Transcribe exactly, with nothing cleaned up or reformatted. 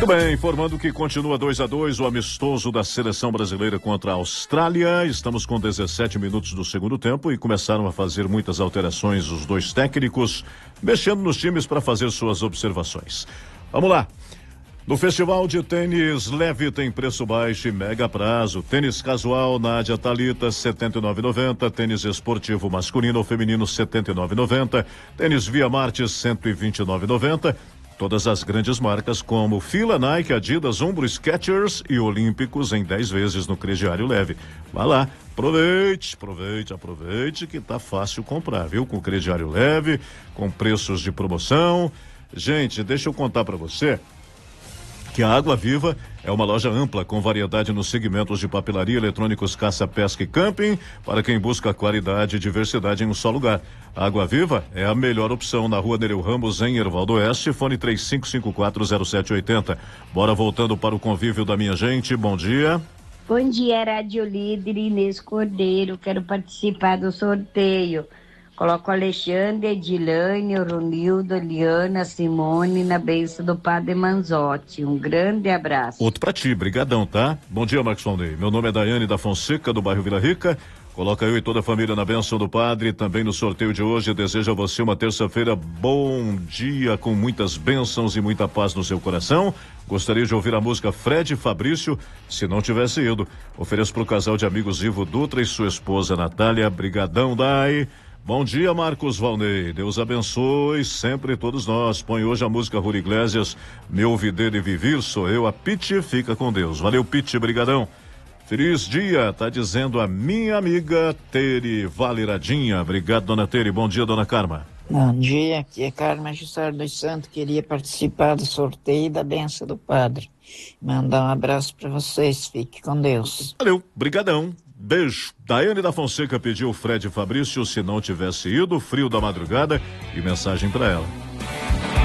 Muito bem, informando que continua dois a dois o amistoso da seleção brasileira contra a Austrália. Estamos com dezessete minutos do segundo tempo e começaram a fazer muitas alterações os dois técnicos, mexendo nos times para fazer suas observações. Vamos lá. No Festival de Tênis Leve tem preço baixo e mega prazo. Tênis casual Nádia Thalita setenta e nove reais e noventa centavos. Tênis esportivo masculino ou feminino setenta e nove reais e noventa centavos. Tênis Via Marte cento e vinte e nove reais e noventa centavos. Todas as grandes marcas como Fila, Nike, Adidas, Umbro, Skechers e Olímpicos em dez vezes no crediário leve. Vá lá, aproveite, aproveite, aproveite que tá fácil comprar, viu? Com crediário leve, com preços de promoção. Gente, deixa eu contar para você que a Água Viva é uma loja ampla com variedade nos segmentos de papelaria, eletrônicos, caça, pesca e camping para quem busca qualidade e diversidade em um só lugar. A Água Viva é a melhor opção na Rua Nereu Ramos, em Hervaldo Oeste, fone três cinco cinco quatro zero sete oito zero. Bora voltando para o convívio da minha gente, bom dia. Bom dia, Rádio Líder, Inês Cordeiro, quero participar do sorteio. Coloco Alexandre, Edilane, Ronildo, Eliana, Simone na bênção do Padre Manzotti. Um grande abraço. Outro pra ti, brigadão, tá? Bom dia, Marcos Valnei. Meu nome é Daiane da Fonseca, do bairro Vila Rica. Coloca eu e toda a família na bênção do Padre. Também no sorteio de hoje, desejo a você uma terça-feira bom dia, com muitas bênçãos e muita paz no seu coração. Gostaria de ouvir a música Fred Fabrício, se não tivesse ido. Ofereço pro casal de amigos Ivo Dutra e sua esposa Natália. Brigadão, Dai. Bom dia, Marcos Valnei. Deus abençoe sempre todos nós. Põe hoje a música Rui Iglesias, Meu Viver e Vivir, sou eu, a Piti, fica com Deus. Valeu, Piti, brigadão. Feliz dia, tá dizendo a minha amiga Tere Valeradinha. Obrigado, dona Tere. Bom dia, dona Carma. Bom dia, aqui é Carma Jussar dos Santos. Queria participar do sorteio da benção do Padre. Mandar um abraço para vocês, fique com Deus. Valeu, brigadão. Beijo. Daiane da Fonseca pediu o Fred Fabrício, se não tivesse ido, frio da madrugada, e mensagem para ela.